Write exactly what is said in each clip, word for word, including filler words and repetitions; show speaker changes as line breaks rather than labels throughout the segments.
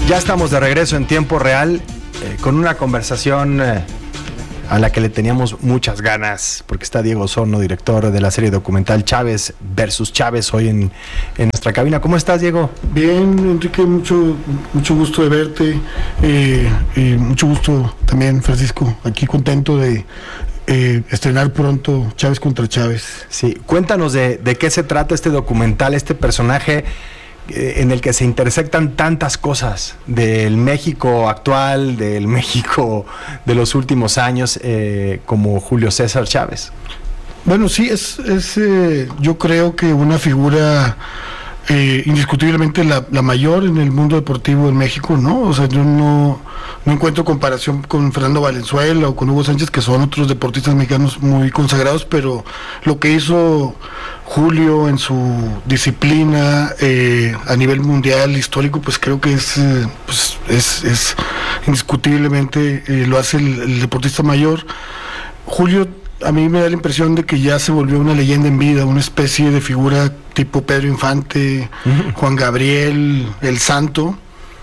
Ya estamos de regreso en tiempo real eh, con una conversación eh, a la que le teníamos muchas ganas, porque está Diego Osorno, director de la serie documental Chávez versus Chávez, hoy en, en nuestra cabina. ¿Cómo estás, Diego?
Bien, Enrique, mucho, mucho gusto de verte, eh, eh, mucho gusto también, Francisco, aquí contento de eh, estrenar pronto Chávez contra Chávez.
Sí, cuéntanos de, de qué se trata este documental, este personaje en el que se intersectan tantas cosas del México actual, del México de los últimos años, eh, como Julio César Chávez.
Bueno, sí, es, es eh, yo creo que una figura eh, indiscutiblemente la, la mayor en el mundo deportivo en México, ¿no? O sea, yo no, no encuentro comparación con Fernando Valenzuela o con Hugo Sánchez, que son otros deportistas mexicanos muy consagrados, pero lo que hizo Julio en su disciplina eh, a nivel mundial histórico, pues creo que es eh, pues es, es indiscutiblemente eh, lo hace el, el deportista mayor. Julio, a mí me da la impresión de que ya se volvió una leyenda en vida, una especie de figura tipo Pedro Infante, uh-huh. Juan Gabriel, el Santo,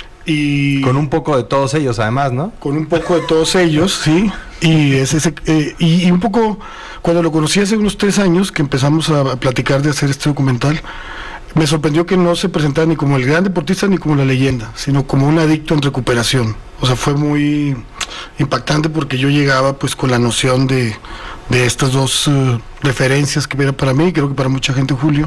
y
con un poco de todos ellos además, ¿no?
Con un poco de todos ellos, sí, y es ese eh, y, y un poco cuando lo conocí hace unos tres años que empezamos a platicar de hacer este documental, me sorprendió que no se presentara ni como el gran deportista ni como la leyenda, sino como un adicto en recuperación. O sea, fue muy impactante porque yo llegaba pues con la noción de, de estas dos uh, referencias que era para mí, creo que para mucha gente, Julio.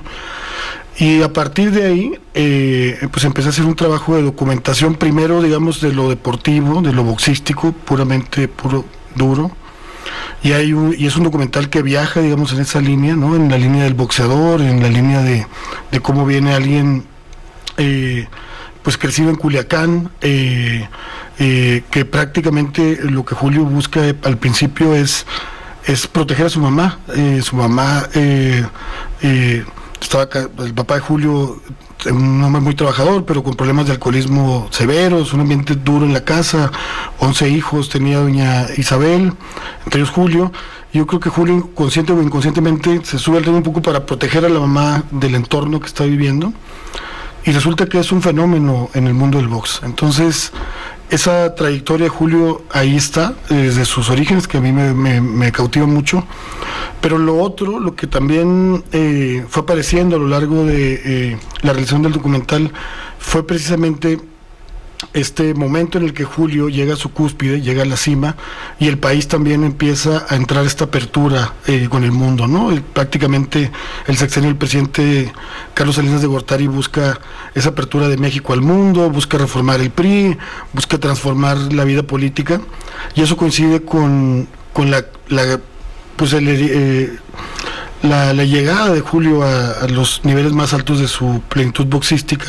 Y a partir de ahí, eh, pues empecé a hacer un trabajo de documentación, primero, digamos, de lo deportivo, de lo boxístico, puramente puro, duro. Y hay un, y es un documental que viaja, digamos, en esa línea, ¿no? En la línea del boxeador, en la línea de, de cómo viene alguien eh, pues crecido en Culiacán, eh, eh, que prácticamente lo que Julio busca al principio es, es proteger a su mamá. Eh, su mamá, eh, eh, estaba acá, el papá de Julio, un hombre muy trabajador, pero con problemas de alcoholismo severos, un ambiente duro en la casa, once hijos tenía doña Isabel, entre ellos Julio. Yo creo que Julio, consciente o inconscientemente, se sube al tren un poco para proteger a la mamá del entorno que está viviendo, y resulta que es un fenómeno en el mundo del box. Entonces, esa trayectoria de Julio ahí está, desde sus orígenes, que a mí me, me, me cautiva mucho. Pero lo otro, lo que también eh, fue apareciendo a lo largo de eh, la realización del documental, fue precisamente este momento en el que Julio llega a su cúspide, llega a la cima, y el país también empieza a entrar esta apertura eh, con el mundo, ¿no? Y prácticamente el sexenio del presidente Carlos Salinas de Gortari busca esa apertura de México al mundo, busca reformar el P R I, busca transformar la vida política, y eso coincide con, con la, la pues el, eh, la, la llegada de Julio a, a los niveles más altos de su plenitud boxística.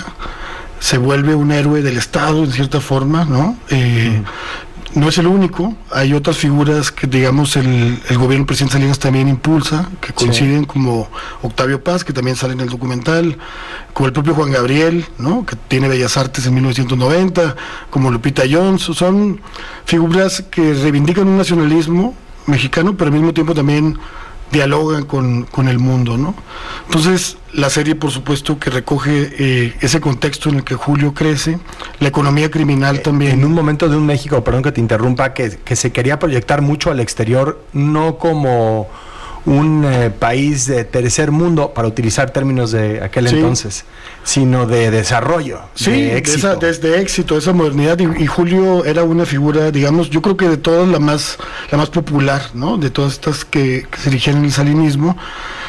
Se vuelve un héroe del Estado, en cierta forma, ¿no? Eh, uh-huh. No es el único, hay otras figuras que, digamos, el, el gobierno del presidente Salinas también impulsa, que coinciden, sí, como Octavio Paz, que también sale en el documental, como el propio Juan Gabriel, ¿no? Que tiene Bellas Artes en mil novecientos noventa, como Lupita Jones. Son figuras que reivindican un nacionalismo mexicano, pero al mismo tiempo también dialogan con, con el mundo, ¿no? Entonces, la serie, por supuesto, que recoge eh, ese contexto en el que Julio crece, la economía criminal también.
En un momento de un México, perdón que te interrumpa, que, que se quería proyectar mucho al exterior, no como un eh, país de tercer mundo, para utilizar términos de aquel, sí, entonces, sino de desarrollo,
sí,
de éxito.
De esa, de, de éxito, esa modernidad, y, y Julio era una figura, digamos, yo creo que de todas la más, la más popular, ¿no? De todas estas que, que se dirigían en el salinismo,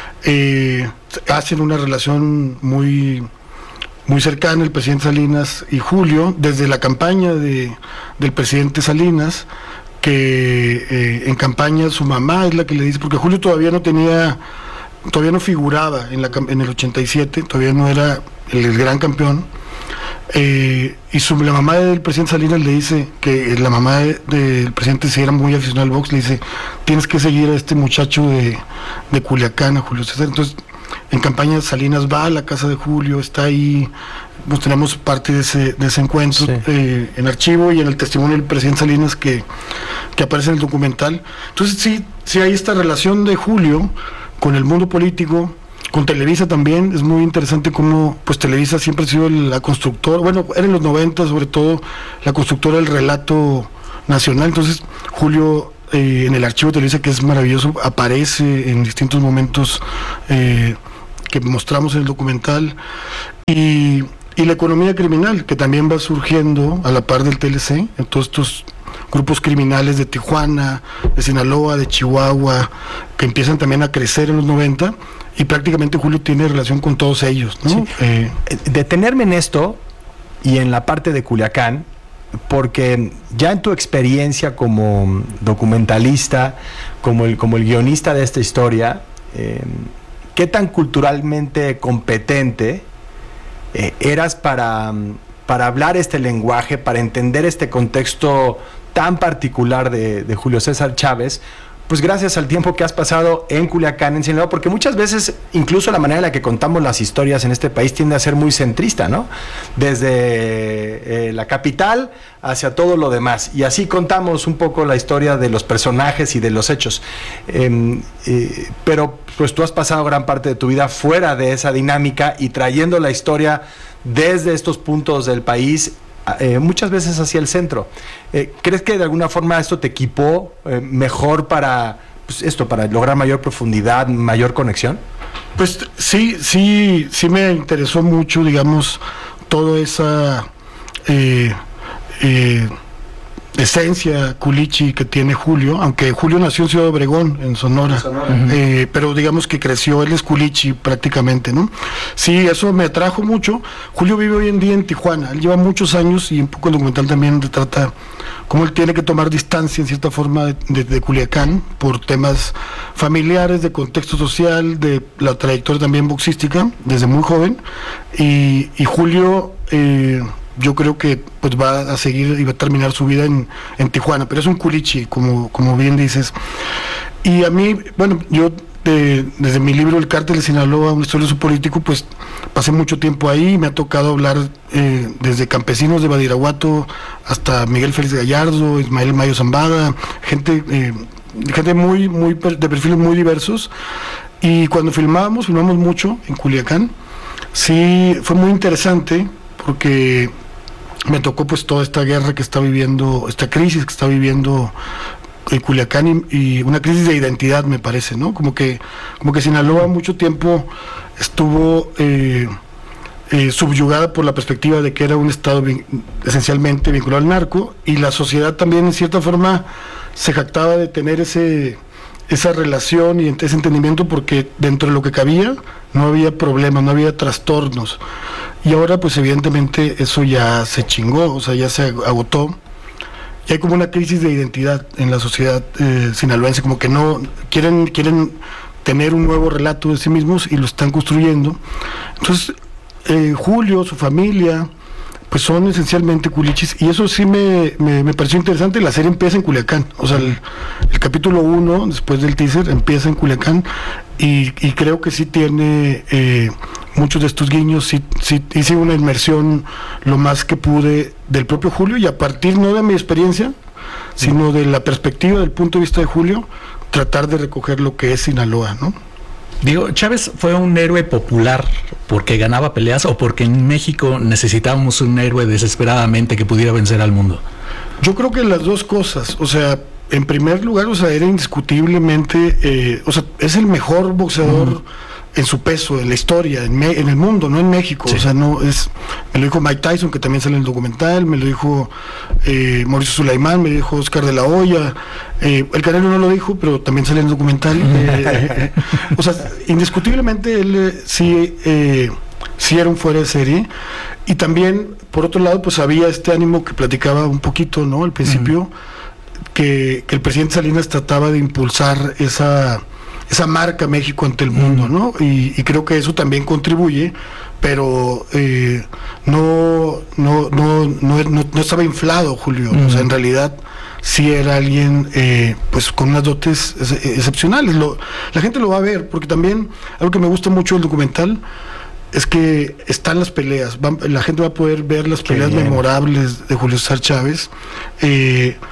eh, hacen una relación muy, muy cercana el presidente Salinas y Julio, desde la campaña de, del presidente Salinas, que eh, en campaña su mamá es la que le dice, porque Julio todavía no tenía, todavía no figuraba en, la, en el ochenta y siete, todavía no era el, el gran campeón, eh, y su, la mamá del presidente Salinas le dice, que la mamá de, del presidente, si era muy aficionado al box, le dice, tienes que seguir a este muchacho de, de Culiacán, a Julio César. Entonces, en campaña Salinas va a la casa de Julio, está ahí, pues tenemos parte de ese, de ese encuentro, sí, eh, en archivo y en el testimonio del presidente Salinas que, que aparece en el documental. Entonces sí, sí hay esta relación de Julio con el mundo político, con Televisa también. Es muy interesante cómo pues Televisa siempre ha sido la constructora, bueno, era en los noventa sobre todo la constructora del relato nacional. Entonces Julio eh, en el archivo de Televisa, que es maravilloso, aparece en distintos momentos eh, que mostramos en el documental, y, y la economía criminal, que también va surgiendo a la par del T L C, en todos estos grupos criminales de Tijuana, de Sinaloa, de Chihuahua, que empiezan también a crecer en los noventa, y prácticamente Julio tiene relación con todos ellos, ¿no?
Sí.
Eh,
Detenerme en esto y en la parte de Culiacán, porque ya en tu experiencia como documentalista, como el, como el guionista de esta historia, eh, ¿qué tan culturalmente competente eh, eras para, para hablar este lenguaje, para entender este contexto tan particular de, de Julio César Chávez? Pues gracias al tiempo que has pasado en Culiacán, en Sinaloa, porque muchas veces incluso la manera en la que contamos las historias en este país tiende a ser muy centrista, ¿no? Desde eh, la capital hacia todo lo demás, y así contamos un poco la historia de los personajes y de los hechos. Eh, eh, pero pues tú has pasado gran parte de tu vida fuera de esa dinámica y trayendo la historia desde estos puntos del país, Eh, muchas veces hacia el centro. Eh, ¿Crees que de alguna forma esto te equipó eh, mejor para pues esto, para lograr mayor profundidad, mayor conexión?
Pues sí, sí, sí me interesó mucho, digamos, toda esa eh, eh, esencia culichi que tiene Julio, aunque Julio nació en Ciudad Obregón, en Sonora, en Sonora. Uh-huh. eh, pero digamos que creció, él es culichi prácticamente, ¿no? Sí, eso me atrajo mucho. Julio vive hoy en día en Tijuana, él lleva muchos años, y un poco el documental también retrata cómo él tiene que tomar distancia en cierta forma de, de, de Culiacán por temas familiares, de contexto social, de la trayectoria también boxística desde muy joven, y, y Julio eh, yo creo que pues va a seguir y va a terminar su vida en, en Tijuana, pero es un culichi, como, como bien dices. Y a mí, bueno, yo de, desde mi libro El Cártel de Sinaloa, una historia de su político, pues pasé mucho tiempo ahí, me ha tocado hablar eh, desde campesinos de Badiraguato hasta Miguel Félix Gallardo, Ismael Mayo Zambada, gente, eh, gente muy, muy de perfiles muy diversos. Y cuando filmábamos, filmamos mucho en Culiacán, sí, fue muy interesante porque me tocó pues toda esta guerra que está viviendo, esta crisis que está viviendo en Culiacán, y, y una crisis de identidad, me parece, ¿no? Como que, como que Sinaloa mucho tiempo estuvo eh, eh, subyugada por la perspectiva de que era un estado vin- esencialmente vinculado al narco, y la sociedad también en cierta forma se jactaba de tener ese esa relación y ese entendimiento, porque dentro de lo que cabía no había problemas, no había trastornos. Y ahora pues evidentemente eso ya se chingó, o sea, ya se agotó. Y hay como una crisis de identidad en la sociedad eh, sinaloense, como que no quieren quieren tener un nuevo relato de sí mismos y lo están construyendo. Entonces eh, Julio, su familia, pues son esencialmente culichis, y eso sí me, me, me pareció interesante. La serie empieza en Culiacán, o sea, el, el capítulo uno, después del teaser, empieza en Culiacán, y, y creo que sí tiene eh, muchos de estos guiños. Sí, sí hice una inmersión lo más que pude del propio Julio, y a partir no de mi experiencia, sino de la perspectiva, del punto de vista de Julio, tratar de recoger lo que es Sinaloa, ¿no?
Digo, ¿Chávez fue un héroe popular porque ganaba peleas o porque en México necesitábamos un héroe desesperadamente que pudiera vencer al mundo?
Yo creo que las dos cosas. O sea, en primer lugar, o sea, era indiscutiblemente, eh, o sea, es el mejor boxeador uh-huh. en su peso, en la historia, en, me, en el mundo, no en México. Sí. O sea, no es, me lo dijo Mike Tyson, que también sale en el documental, me lo dijo eh, Mauricio Sulaimán, me lo dijo Oscar de la Hoya, eh, el Canelo no lo dijo, pero también sale en el documental. eh, o sea, indiscutiblemente él eh, sí, eh, sí era un fuera de serie. Y también, por otro lado, pues había este ánimo que platicaba un poquito, ¿no? Al principio, uh-huh. que, que el presidente Salinas trataba de impulsar esa esa marca México ante el mundo, ¿no? Y, y creo que eso también contribuye, pero eh, no, no, no, no, no, no estaba inflado Julio, uh-huh. O sea, en realidad sí era alguien eh, pues con unas dotes ex- excepcionales. Lo, la gente lo va a ver, porque también algo que me gusta mucho del documental es que están las peleas, va, la gente va a poder ver las peleas memorables de Julio César Chávez. eh,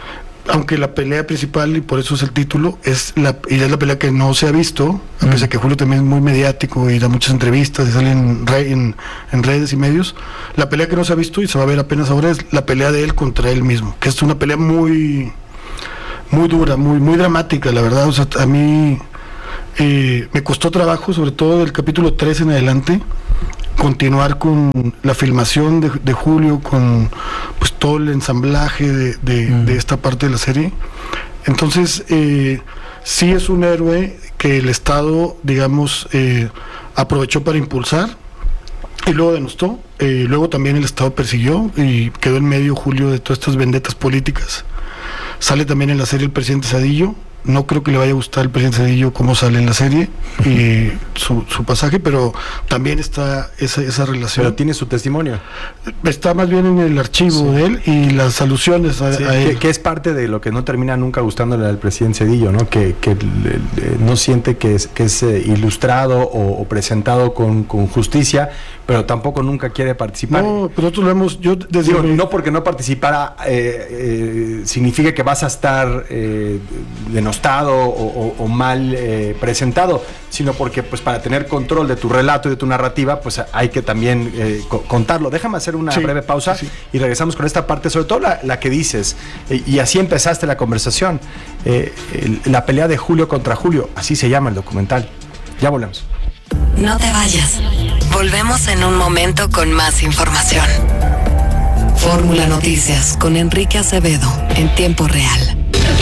aunque la pelea principal, y por eso es el título, es la, y es la pelea que no se ha visto, a pesar de que Julio también es muy mediático y da muchas entrevistas y sale en, re, en, en redes y medios, la pelea que no se ha visto y se va a ver apenas ahora es la pelea de él contra él mismo, que es una pelea muy muy dura, muy muy dramática, la verdad. O sea, a mí eh, me costó trabajo, sobre todo del capítulo tres en adelante, continuar con la filmación de, de Julio, con pues todo el ensamblaje de, de, mm. de esta parte de la serie. Entonces eh, sí es un héroe que el Estado, digamos, eh, aprovechó para impulsar y luego denostó. Eh, luego también el Estado persiguió y quedó en medio Julio de todas estas vendetas políticas. Sale también en la serie el presidente Zedillo. No creo que le vaya a gustar al presidente Zedillo cómo sale en la serie y su, su pasaje, pero también está esa, esa relación.
Pero tiene su testimonio.
Está más bien en el archivo sí. de él y las alusiones a,
sí,
a él.
Que, que es parte de lo que no termina nunca gustándole al presidente Zedillo, ¿no? Que, que le, le, no siente que es, que es eh, ilustrado o, o presentado con, con justicia, pero tampoco nunca quiere participar.
No, pero nosotros lo hemos... Yo desde
Digo,
mi...
no porque no participara eh, eh, significa que vas a estar eh, denostado o, o, o mal eh, presentado, sino porque pues para tener control de tu relato y de tu narrativa, pues hay que también eh, co- contarlo. Déjame hacer una sí, breve pausa sí. y regresamos con esta parte, sobre todo la, la que dices, eh, y así empezaste la conversación, eh, el, la pelea de Julio contra Julio, así se llama el documental. Ya volvemos.
No te vayas. Volvemos en un momento con más información. Fórmula Noticias con Enrique Acevedo en tiempo real.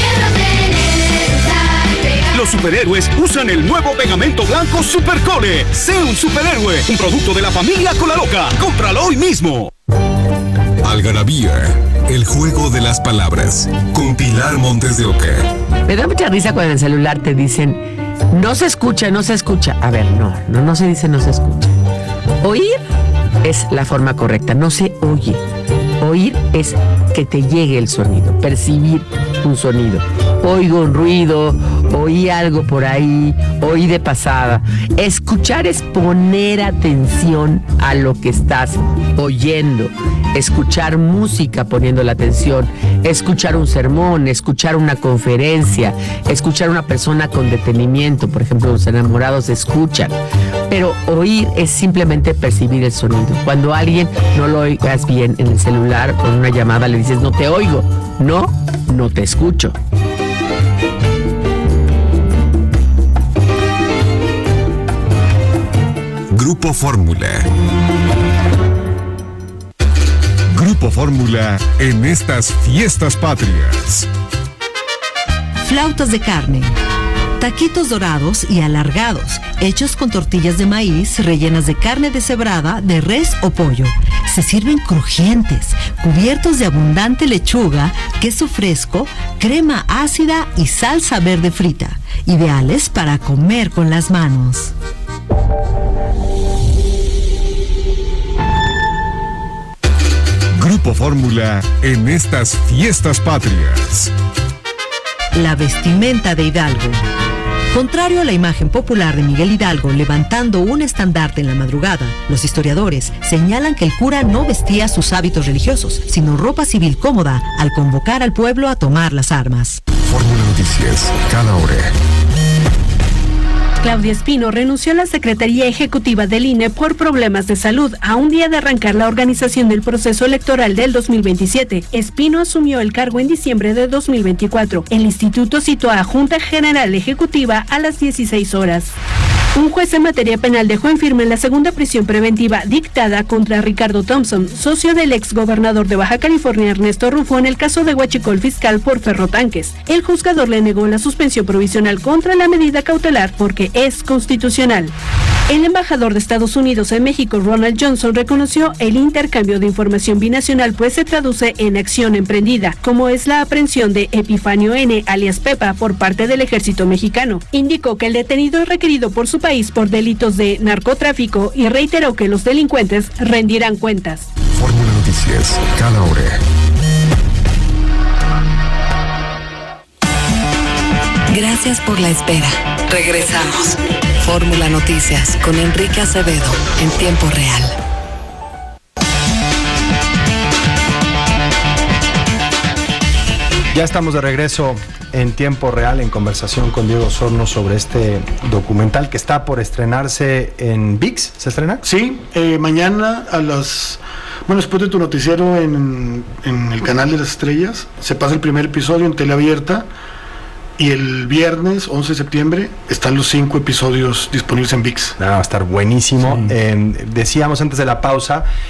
Los superhéroes usan el nuevo pegamento blanco Supercole. Sé un superhéroe, un producto de la familia Colaloca. Cómpralo hoy mismo.
Algarabía, el juego de las palabras, con Pilar Montes de Oca.
Me da mucha risa cuando en el celular te dicen, no se escucha, no se escucha. A ver, no, no, no se dice no se escucha. Oír es la forma correcta, no se oye. Oír es que te llegue el sonido, percibir un sonido. Oigo un ruido, oí algo por ahí, oí de pasada. Escuchar es poner atención a lo que estás oyendo. Escuchar música poniendo la atención. Escuchar un sermón, escuchar una conferencia, escuchar a una persona con detenimiento. Por ejemplo, los enamorados escuchan. Pero oír es simplemente percibir el sonido. Cuando a alguien no lo oigas bien en el celular o en una llamada le dices, no te oigo. No, no te escucho.
Grupo Fórmula. Grupo Fórmula en estas fiestas patrias.
Flautas de carne, taquitos dorados y alargados, hechos con tortillas de maíz rellenas de carne deshebrada, de res o pollo. Se sirven crujientes, cubiertos de abundante lechuga, queso fresco, crema ácida y salsa verde frita. Ideales para comer con las manos.
Grupo Fórmula en estas fiestas patrias.
La vestimenta de Hidalgo. Contrario a la imagen popular de Miguel Hidalgo levantando un estandarte en la madrugada, los historiadores señalan que el cura no vestía sus hábitos religiosos, sino ropa civil cómoda al convocar al pueblo a tomar las armas.
Fórmula Noticias, cada hora.
Claudia Espino renunció a la Secretaría Ejecutiva del I N E por problemas de salud. A un día de arrancar la organización del proceso electoral del dos mil veintisiete, Espino asumió el cargo en diciembre de dos mil veinticuatro. El instituto citó a Junta General Ejecutiva a las dieciséis horas. Un juez en materia penal dejó en firme la segunda prisión preventiva dictada contra Ricardo Thompson, socio del exgobernador de Baja California Ernesto Rufo en el caso de huachicol fiscal por ferrotanques. El juzgador le negó la suspensión provisional contra la medida cautelar porque es constitucional. El embajador de Estados Unidos en México, Ronald Johnson, reconoció el intercambio de información binacional, pues se traduce en acción emprendida, como es la aprehensión de Epifanio N., alias Pepa, por parte del ejército mexicano. Indicó que el detenido es requerido por su país por delitos de narcotráfico y reiteró que los delincuentes rendirán cuentas.
Fórmula Noticias, cada hora.
Gracias por la espera. Regresamos. Fórmula Noticias con Enrique Acevedo en tiempo real.
Ya estamos de regreso en tiempo real en conversación con Diego Osorno sobre este documental que está por estrenarse en V I X. ¿Se estrena?
Sí, eh, mañana a las... Bueno, después de tu noticiero en, en el canal de las estrellas, se pasa el primer episodio en tele abierta y el viernes once de septiembre están los cinco episodios disponibles en V I X.
Ah, va a estar buenísimo.
Sí.
Eh, decíamos antes de la pausa